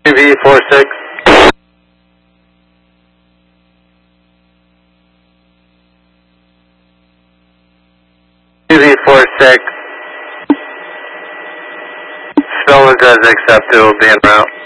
TV46. TV46. Spell does accept, it will be en route.